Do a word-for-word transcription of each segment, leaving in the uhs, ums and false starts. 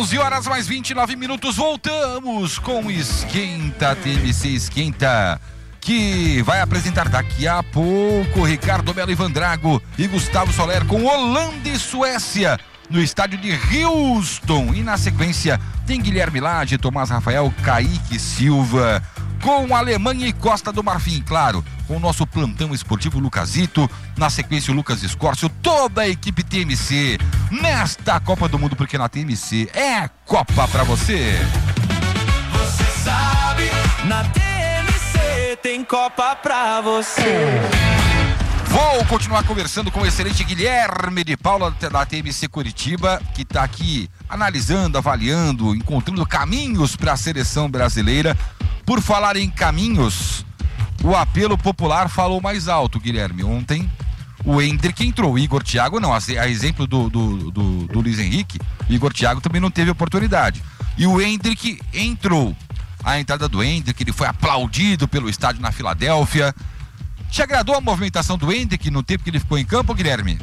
onze horas mais vinte e nove minutos, voltamos com Esquenta, T M C Esquenta, que vai apresentar daqui a pouco Ricardo Melo e Vandrago e Gustavo Soler com Holanda e Suécia no estádio de Houston. E na sequência tem Guilherme Lage, Tomás Rafael, Kaique Silva, com Alemanha e Costa do Marfim, claro, com o nosso plantão esportivo Lucasito, na sequência o Lucas Escórcio, toda a equipe T M C nesta Copa do Mundo, porque na T M C é Copa pra você. Você sabe, na T M C tem Copa pra você. Vou continuar conversando com o excelente Guilherme de Paula da T M C Curitiba, que está aqui analisando, avaliando, encontrando caminhos para a seleção brasileira. Por falar em caminhos, o apelo popular falou mais alto, Guilherme. Ontem o Endrick entrou, o Igor Thiago não, a, a exemplo do, do, do, do Luiz Henrique, o Igor Thiago também não teve oportunidade. E o Endrick entrou. A entrada do Endrick, ele foi aplaudido pelo estádio na Filadélfia. Te agradou a movimentação do Endrick no tempo que ele ficou em campo, Guilherme?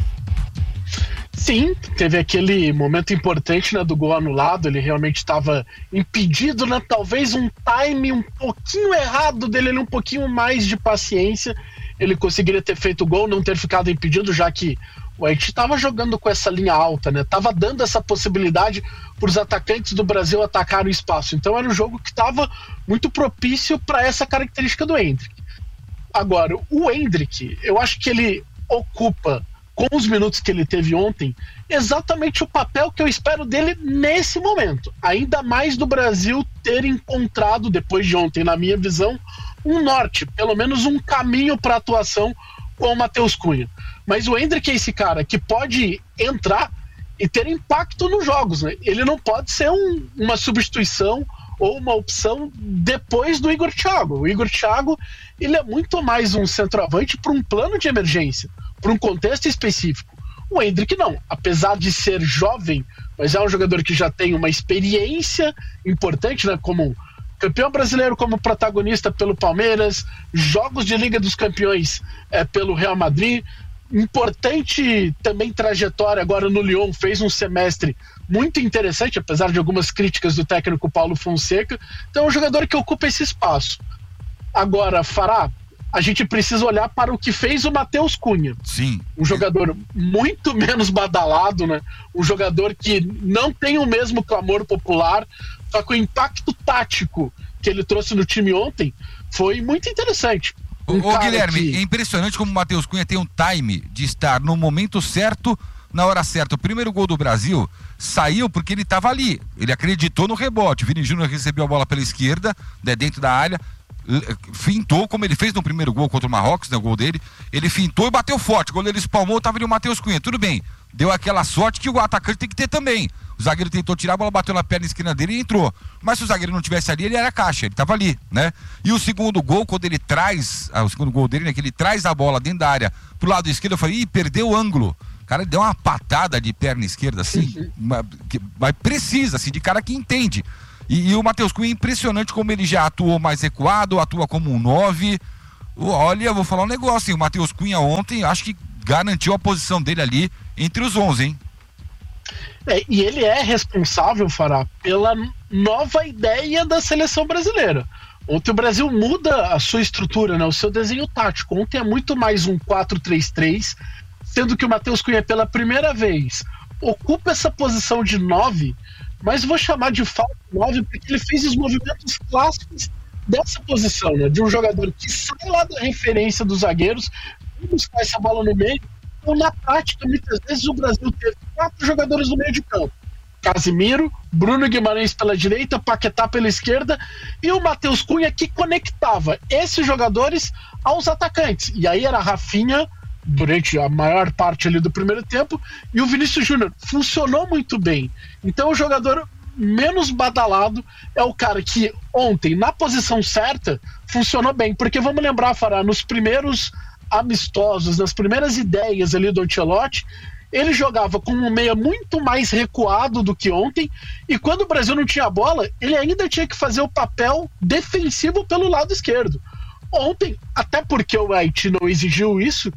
Sim, teve aquele momento importante, né, do gol anulado. Ele realmente estava impedido, né, talvez um time um pouquinho errado dele, um pouquinho mais de paciência, ele conseguiria ter feito o gol, não ter ficado impedido, já que o Haiti estava jogando com essa linha alta, né, estava dando essa possibilidade para os atacantes do Brasil atacar o espaço. Então era um jogo que estava muito propício para essa característica do Endrick. Agora, o Endrick, eu acho que ele ocupa, com os minutos que ele teve ontem, exatamente o papel que eu espero dele nesse momento. Ainda mais do Brasil ter encontrado, depois de ontem, na minha visão, um norte, pelo menos um caminho para atuação com o Matheus Cunha. Mas o Endrick é esse cara que pode entrar e ter impacto nos jogos, né? Ele não pode ser um, uma substituição ou uma opção depois do Igor Thiago. O Igor Thiago, ele é muito mais um centroavante para um plano de emergência, para um contexto específico. O Endrick não, apesar de ser jovem, mas é um jogador que já tem uma experiência importante, né, como campeão brasileiro, como protagonista pelo Palmeiras, jogos de Liga dos Campeões é, pelo Real Madrid, importante também trajetória agora no Lyon, fez um semestre muito interessante, apesar de algumas críticas do técnico Paulo Fonseca. Então é um jogador que ocupa esse espaço. Agora, Fará, a gente precisa olhar para o que fez o Matheus Cunha. Sim. Um jogador muito menos badalado, né? Um jogador que não tem o mesmo clamor popular, só que o impacto tático que ele trouxe no time ontem foi muito interessante. Um Ô, Guilherme, que... é impressionante como o Matheus Cunha tem um time de estar no momento certo, na hora certa. O primeiro gol do Brasil saiu porque ele estava ali. Ele acreditou no rebote. O Vini Júnior recebeu a bola pela esquerda, né, dentro da área, fintou, como ele fez no primeiro gol contra o Marrocos, né, o gol dele. Ele fintou e bateu forte. Quando ele espalmou, estava ali o Matheus Cunha. Tudo bem, deu aquela sorte que o atacante tem que ter também. O zagueiro tentou tirar, a bola bateu na perna esquerda dele e entrou. Mas se o zagueiro não tivesse ali, ele era caixa, ele estava ali, né? E o segundo gol, quando ele traz, ah, o segundo gol dele, né, que ele traz a bola dentro da área pro lado esquerdo, eu falei, ih, perdeu o ângulo. O cara deu uma patada de perna esquerda, assim, mas, mas precisa, assim, de cara que entende. E, e o Matheus Cunha é impressionante como ele já atuou mais recuado, atua como um nove. Olha, eu vou falar um negócio, hein? O Matheus Cunha ontem, acho que garantiu a posição dele ali entre os onze, hein? É, e ele é responsável, Fará, pela nova ideia da seleção brasileira. Ontem o Brasil muda a sua estrutura, né, o seu desenho tático. Ontem é muito mais um quatro três três, sendo que o Matheus Cunha, pela primeira vez, ocupa essa posição de nove, mas vou chamar de falso nove porque ele fez os movimentos clássicos dessa posição, né, de um jogador que sai lá da referência dos zagueiros, buscar essa bola no meio. Então, na prática, muitas vezes o Brasil teve quatro jogadores no meio de campo: Casimiro, Bruno Guimarães pela direita, Paquetá pela esquerda e o Matheus Cunha, que conectava esses jogadores aos atacantes. E aí era a Rafinha durante a maior parte ali do primeiro tempo e o Vinícius Júnior. Funcionou muito bem. Então o jogador menos badalado é o cara que ontem, na posição certa, funcionou bem. Porque vamos lembrar, Fará, nos primeiros amistosos, nas primeiras ideias ali do Ancelotti, ele jogava com um meia muito mais recuado do que ontem, e quando o Brasil não tinha bola, ele ainda tinha que fazer o papel defensivo pelo lado esquerdo. Ontem, até porque o Haiti não exigiu isso,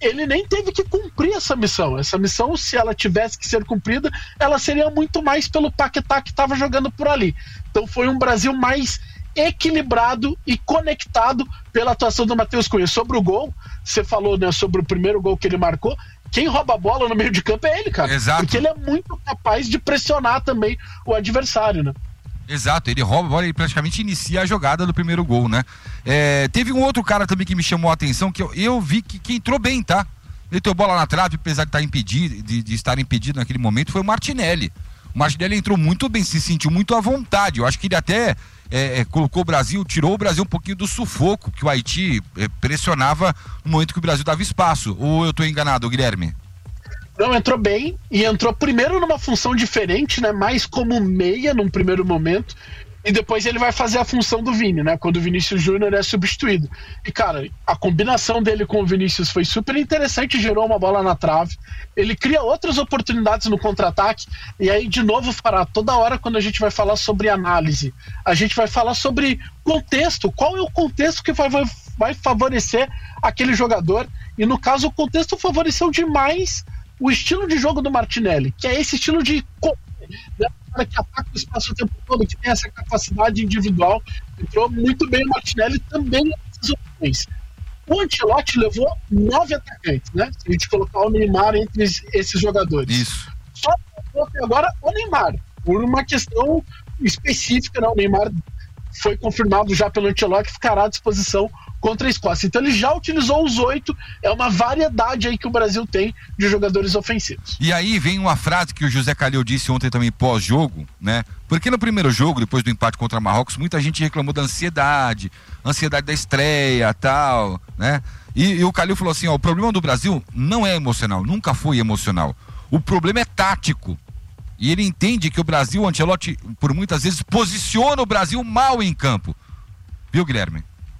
ele nem teve que cumprir essa missão. Essa missão, se ela tivesse que ser cumprida, ela seria muito mais pelo Paquetá que estava jogando por ali. Então foi um Brasil mais equilibrado e conectado pela atuação do Matheus Cunha. Sobre o gol, você falou, né, sobre o primeiro gol que ele marcou. Quem rouba a bola no meio de campo é ele, cara. Exato. Porque ele é muito capaz de pressionar também o adversário, né? Exato, ele rouba a bola e praticamente inicia a jogada do primeiro gol, né? É, teve um outro cara também que me chamou a atenção, que eu, eu vi que, que entrou bem, tá? Ele deu bola na trave, apesar de estar impedido, de, de estar impedido naquele momento, foi o Martinelli. O Martinelli entrou muito bem, se sentiu muito à vontade. Eu acho que ele até é, é, colocou o Brasil, tirou o Brasil um pouquinho do sufoco que o Haiti é, pressionava no momento que o Brasil dava espaço. Ou eu estou enganado, Guilherme? Não, entrou bem e entrou primeiro numa função diferente, né? Mais como meia num primeiro momento, e depois ele vai fazer a função do Vini, né? Quando o Vinícius Júnior é substituído. E, cara, a combinação dele com o Vinícius foi super interessante, gerou uma bola na trave. Ele cria outras oportunidades no contra-ataque, e aí, de novo, fará toda hora quando a gente vai falar sobre análise, a gente vai falar sobre contexto. Qual é o contexto que vai, vai, vai favorecer aquele jogador? E, no caso, o contexto favoreceu demais o estilo de jogo do Martinelli, que é esse estilo de né, cara que ataca o espaço o tempo todo, que tem essa capacidade individual. Entrou muito bem o Martinelli também nessas opções. O Ancelotti levou nove atacantes, né? Se a gente colocar o Neymar entre esses jogadores. Isso. Só até agora o Neymar, por uma questão específica, né? O Neymar foi confirmado já pelo Ancelotti, ficará à disposição contra a Escócia. Então ele já utilizou os oito, é uma variedade aí que o Brasil tem de jogadores ofensivos. E aí vem uma frase que o José Calil disse ontem também pós-jogo, né? Porque no primeiro jogo, depois do empate contra Marrocos, muita gente reclamou da ansiedade, ansiedade da estreia, tal, né? E, e o Calil falou assim, ó, o problema do Brasil não é emocional, nunca foi emocional. O problema é tático. E ele entende que o Brasil, o Ancelotti, por muitas vezes, posiciona o Brasil mal em campo. Viu, Guilherme?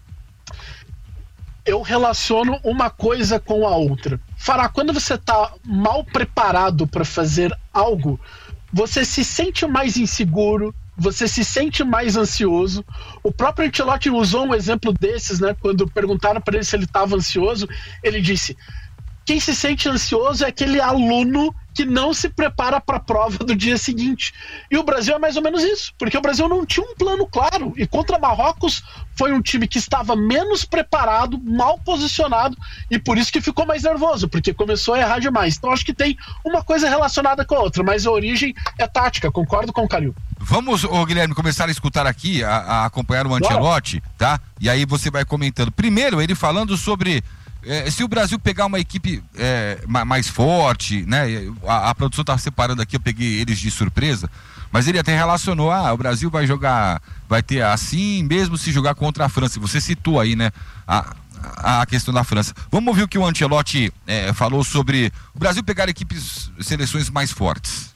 Eu relaciono uma coisa com a outra. Fará, quando você está mal preparado para fazer algo, você se sente mais inseguro, você se sente mais ansioso. O próprio Ancelotti usou um exemplo desses, né? Quando perguntaram para ele se ele estava ansioso, ele disse: quem se sente ansioso é aquele aluno que não se prepara para a prova do dia seguinte. E o Brasil é mais ou menos isso, porque o Brasil não tinha um plano claro, e contra Marrocos foi um time que estava menos preparado, mal posicionado, e por isso que ficou mais nervoso, porque começou a errar demais. Então acho que tem uma coisa relacionada com a outra, mas a origem é tática, concordo com o Calil. Vamos, ô Guilherme, começar a escutar aqui, a, a acompanhar o Ancelotti, tá? E aí você vai comentando. Primeiro, ele falando sobre É, se o Brasil pegar uma equipe é, mais forte, né? A, a produção tá separando aqui, eu peguei eles de surpresa, mas ele até relacionou, ah, o Brasil vai jogar, vai ter assim, mesmo se jogar contra a França. Você citou aí, né, a, a questão da França. Vamos ouvir o que o Ancelotti é, falou sobre o Brasil pegar equipes, seleções mais fortes.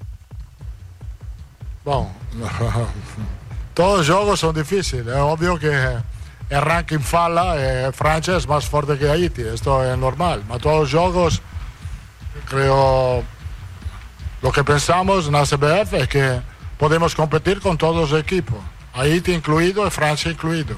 Bom, todos os jogos são difíceis, é óbvio que el ranking fala, eh, Francia es más fuerte que Haití, esto es normal. A todos los juegos, creo, lo que pensamos en la C B F es que podemos competir con todos los equipos, Haití incluido y Francia incluido.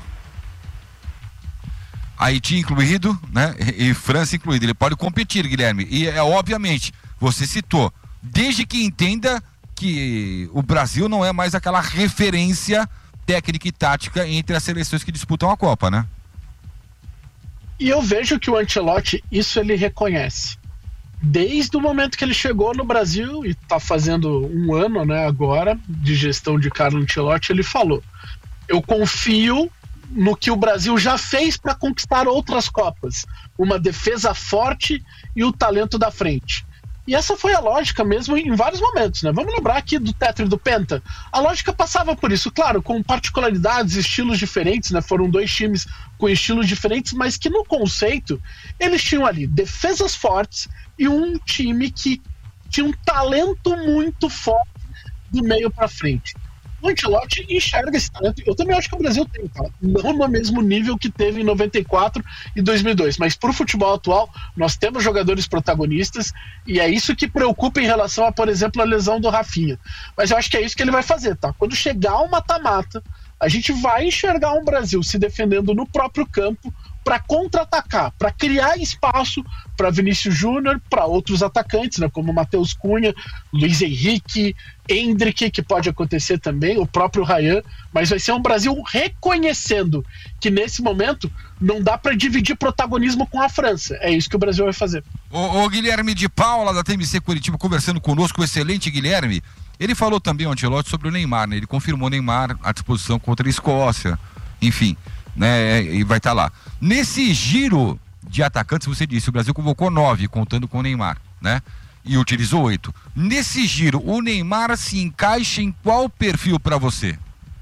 Haiti incluído, né? E França incluído. Ele pode competir, Guilherme. E é obviamente, você citou, desde que entenda que o Brasil não é mais aquela referência técnica e tática entre as seleções que disputam a Copa, né? E eu vejo que o Ancelotti, isso ele reconhece. Desde o momento que ele chegou no Brasil, e está fazendo um ano, né, agora, de gestão de Carlo Ancelotti, ele falou: eu confio no que o Brasil já fez para conquistar outras Copas. Uma defesa forte e o talento da frente. E essa foi a lógica mesmo em vários momentos, né? Vamos lembrar aqui do Tetra e do Penta. A lógica passava por isso, claro, com particularidades, estilos diferentes, né? Foram dois times com estilos diferentes, mas que no conceito eles tinham ali defesas fortes e um time que tinha um talento muito forte do meio para frente. O Ancelotti enxerga esse talento. Eu também acho que o Brasil tem, tá? Não no mesmo nível que teve em noventa e quatro e dois mil e dois, mas pro futebol atual nós temos jogadores protagonistas e é isso que preocupa em relação a, por exemplo, a lesão do Rafinha. Mas eu acho que é isso que ele vai fazer, tá? Quando chegar o mata-mata, a gente vai enxergar um Brasil se defendendo no próprio campo para contra-atacar, para criar espaço para Vinícius Júnior, para outros atacantes, né, como Matheus Cunha, Luiz Henrique, Endrick, que pode acontecer também, o próprio Ryan, mas vai ser um Brasil reconhecendo que nesse momento não dá para dividir protagonismo com a França. É isso que o Brasil vai fazer. O, o Guilherme de Paula, da T M C Curitiba, conversando conosco, o excelente Guilherme, ele falou também, o Ancelotti, sobre o Neymar, né? Ele confirmou o Neymar à disposição contra a Escócia, enfim, né? E vai estar lá. Nesse giro de atacantes, você disse, o Brasil convocou nove, contando com o Neymar, né? E utilizou oito. Nesse giro, o Neymar se encaixa em qual perfil para você?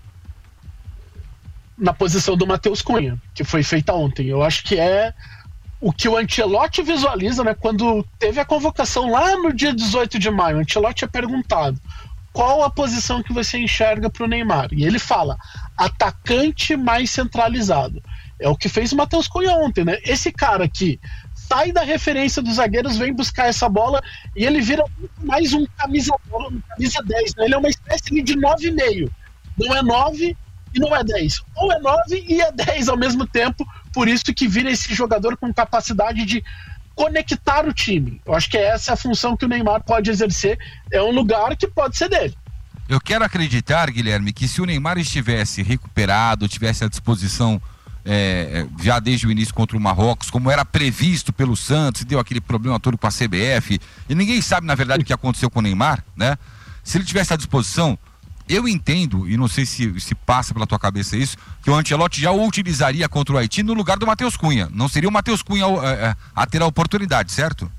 Na posição do Matheus Cunha, que foi feita ontem. Eu acho que é o que o Ancelotti visualiza, né? Quando teve a convocação lá no dia dezoito de maio, o Ancelotti é perguntado qual a posição que você enxerga para o Neymar. E ele fala, atacante mais centralizado. É o que fez o Matheus Cunha ontem, né? Esse cara aqui sai da referência dos zagueiros, vem buscar essa bola e ele vira muito mais um camisa, um camisa dez, né? Ele é uma espécie de nove e meio. Não é nove e não é dez. Ou é nove e é dez ao mesmo tempo, por isso que vira esse jogador com capacidade de conectar o time. Eu acho que essa é a função que o Neymar pode exercer, é um lugar que pode ser dele. Eu quero acreditar, Guilherme, que se o Neymar estivesse recuperado, tivesse à disposição É, já desde o início contra o Marrocos, como era previsto pelo Santos, deu aquele problema todo com a C B F, e ninguém sabe na verdade o que aconteceu com o Neymar, né? Se ele tivesse à disposição, eu entendo, e não sei se, se passa pela tua cabeça isso, que o Ancelotti já o utilizaria contra o Haiti no lugar do Matheus Cunha. Não seria o Matheus Cunha a, a, a ter a oportunidade, certo?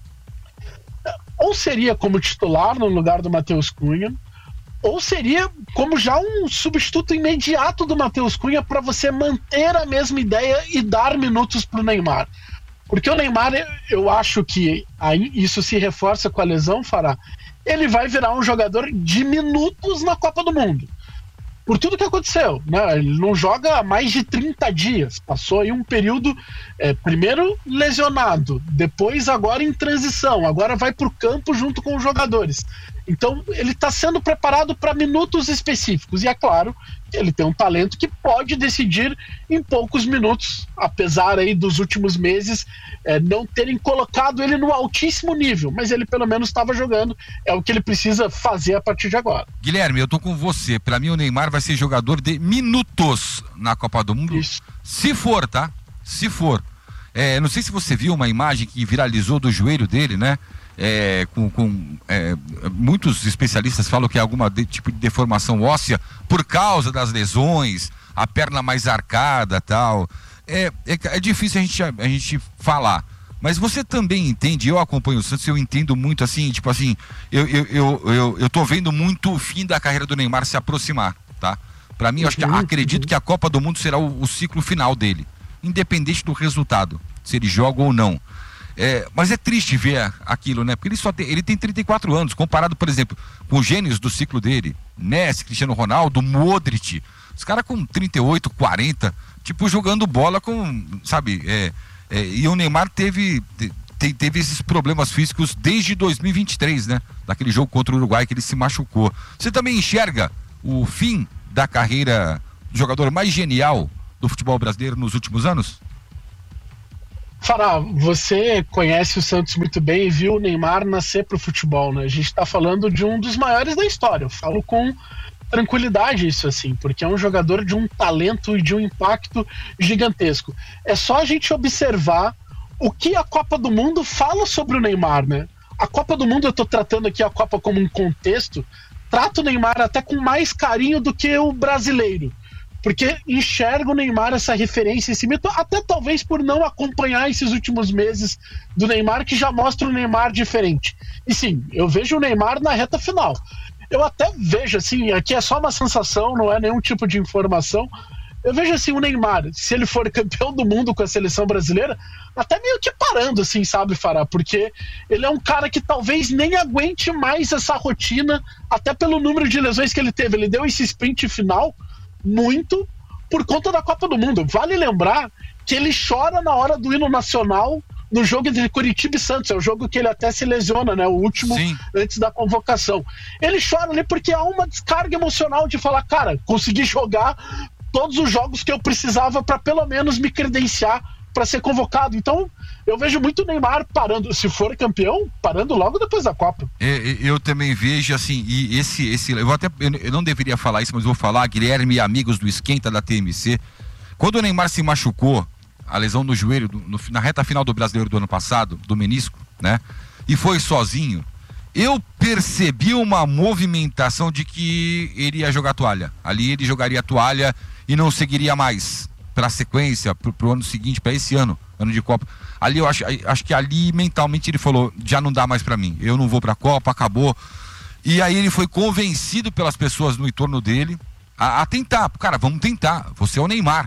Ou seria como titular no lugar do Matheus Cunha, ou seria como já um substituto imediato do Matheus Cunha para você manter a mesma ideia e dar minutos para o Neymar. Porque o Neymar, eu acho que aí isso se reforça com a lesão, Fará, ele vai virar um jogador de minutos na Copa do Mundo. Por tudo que aconteceu, né? Ele não joga há mais de trinta dias, passou aí um período, é, primeiro lesionado, depois agora em transição, agora vai para o campo junto com os jogadores. Então ele está sendo preparado para minutos específicos, e é claro que ele tem um talento que pode decidir em poucos minutos, apesar aí dos últimos meses é, não terem colocado ele no altíssimo nível, mas ele pelo menos estava jogando, é o que ele precisa fazer a partir de agora. Guilherme, eu tô com você, para mim o Neymar vai ser jogador de minutos na Copa do Mundo. Isso. Se for, tá? Se for. É, não sei se você viu uma imagem que viralizou do joelho dele, né? É, com, com é, muitos especialistas falam que é algum tipo de deformação óssea por causa das lesões, a perna mais arcada, tal. É, é, é difícil a gente, a, a gente falar, mas você também entende, eu acompanho o Santos, eu entendo muito assim, tipo assim, eu, eu, eu, eu, eu tô vendo muito o fim da carreira do Neymar se aproximar, tá? Pra mim, eu acho que, acredito que a Copa do Mundo será o, o ciclo final dele, independente do resultado, se ele joga ou não. É, mas é triste ver aquilo, né? Porque ele só tem, ele tem trinta e quatro anos, comparado, por exemplo, com os gênios do ciclo dele, Messi, Cristiano Ronaldo, Modric, os caras com trinta e oito, quarenta, tipo, jogando bola com, sabe, é, é, e o Neymar teve, te, teve esses problemas físicos desde dois mil e vinte e três, né? Daquele jogo contra o Uruguai que ele se machucou. Você também enxerga o fim da carreira do jogador mais genial do futebol brasileiro nos últimos anos? Fará, você conhece o Santos muito bem e viu o Neymar nascer pro futebol, né? A gente tá falando de um dos maiores da história. Eu falo com tranquilidade isso, assim, porque é um jogador de um talento e de um impacto gigantesco. É só a gente observar o que a Copa do Mundo fala sobre o Neymar, né? A Copa do Mundo, eu tô tratando aqui a Copa como um contexto, trato o Neymar até com mais carinho do que o brasileiro. Porque enxerga o Neymar, essa referência, esse mito, até talvez por não acompanhar esses últimos meses do Neymar, que já mostra o Neymar diferente. E sim, eu vejo o Neymar na reta final. Eu até vejo, assim, aqui é só uma sensação, não é nenhum tipo de informação, eu vejo assim, o Neymar, se ele for campeão do mundo com a seleção brasileira, até meio que parando, assim, sabe, Fará? Porque ele é um cara que talvez nem aguente mais essa rotina, até pelo número de lesões que ele teve. Ele deu esse sprint final muito por conta da Copa do Mundo. Vale lembrar que ele chora na hora do hino nacional no jogo entre Curitiba e Santos. É o jogo que ele até se lesiona, né? O último, sim, antes da convocação. Ele chora ali porque há uma descarga emocional de falar, cara, consegui jogar todos os jogos que eu precisava para pelo menos me credenciar para ser convocado. Então, eu vejo muito o Neymar parando, se for campeão, parando logo depois da Copa. Eu, eu também vejo assim, e esse, esse eu, vou até, eu não deveria falar isso, mas vou falar, Guilherme e amigos do Esquenta da T M C, quando o Neymar se machucou, a lesão no joelho, no, na reta final do Brasileiro do ano passado, do menisco, né, e foi sozinho, eu percebi uma movimentação de que ele ia jogar toalha. Ali ele jogaria toalha e não seguiria mais para a sequência, para o ano seguinte, para esse ano, ano de Copa. Ali eu acho, acho que ali mentalmente ele falou, já não dá mais para mim, eu não vou para a Copa, acabou. E aí ele foi convencido pelas pessoas no entorno dele a, a tentar. Cara, vamos tentar, você é o Neymar.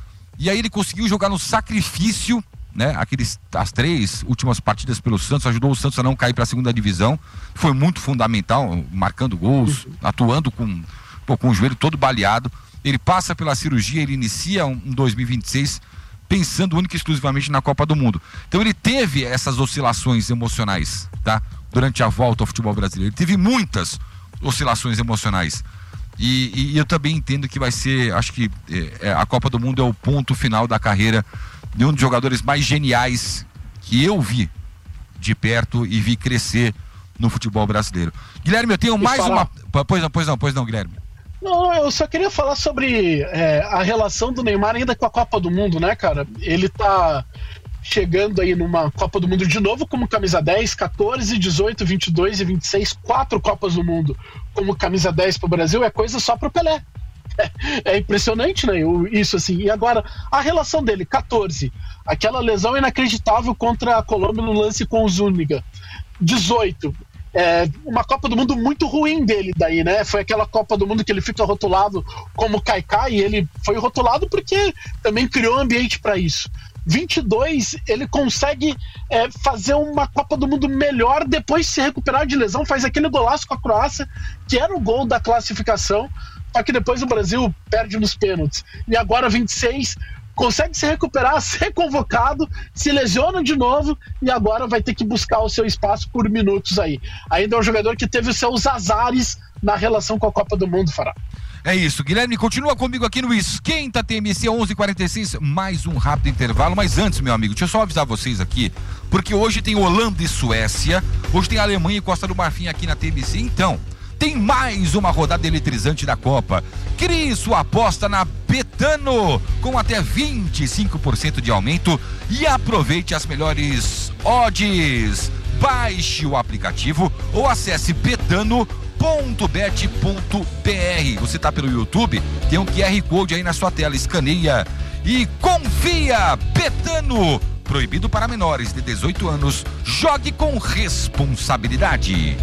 E aí ele conseguiu jogar no sacrifício, né? Aqueles, as três últimas partidas pelo Santos, ajudou o Santos a não cair para a segunda divisão, foi muito fundamental, marcando gols, atuando com, pô, com o joelho todo baleado. Ele passa pela cirurgia, ele inicia um, um dois mil e vinte e seis pensando única e exclusivamente na Copa do Mundo. Então ele teve essas oscilações emocionais, tá? Durante a volta ao futebol brasileiro, ele teve muitas oscilações emocionais. E, e eu também entendo que vai ser, acho que é, a Copa do Mundo é o ponto final da carreira de um dos jogadores mais geniais que eu vi de perto e vi crescer no futebol brasileiro. Guilherme, eu tenho mais uma... Pois não, pois não, pois não, Guilherme. Não, eu só queria falar sobre é, a relação do Neymar ainda com a Copa do Mundo, né, cara? Ele tá chegando aí numa Copa do Mundo de novo como camisa dez, catorze, dezoito, vinte e dois e vinte e seis, quatro Copas do Mundo como camisa dez pro Brasil, é coisa só pro Pelé. É, é impressionante, né? Isso assim. E agora, a relação dele, catorze, aquela lesão inacreditável contra a Colômbia no lance com o Zúñiga. dezoito, é, uma Copa do Mundo muito ruim dele daí, né? Foi aquela Copa do Mundo que ele fica rotulado como Kaká, e ele foi rotulado porque também criou um ambiente para isso. vinte e dois, ele consegue é, fazer uma Copa do Mundo melhor depois de se recuperar de lesão, faz aquele golaço com a Croácia, que era o gol da classificação, só que depois o Brasil perde nos pênaltis. E agora vinte e seis, consegue se recuperar, ser convocado, se lesiona de novo e agora vai ter que buscar o seu espaço por minutos aí. Ainda é um jogador que teve os seus azares na relação com a Copa do Mundo, Fará. É isso, Guilherme, continua comigo aqui no Esquenta T M C onze e quarenta e seis, mais um rápido intervalo, mas antes, meu amigo, deixa eu só avisar vocês aqui, porque hoje tem Holanda e Suécia, hoje tem Alemanha e Costa do Marfim aqui na T M C, então, tem mais uma rodada eletrizante da Copa. Crie sua aposta na Betano, com até vinte e cinco por cento de aumento e aproveite as melhores odds. Baixe o aplicativo ou acesse betano ponto bet ponto b r. Você tá pelo YouTube? Tem um Q R Code aí na sua tela, escaneia e confia. Betano, proibido para menores de dezoito anos. Jogue com responsabilidade.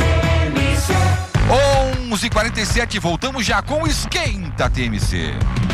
onze e quarenta e sete, voltamos já com o Esquenta T M C.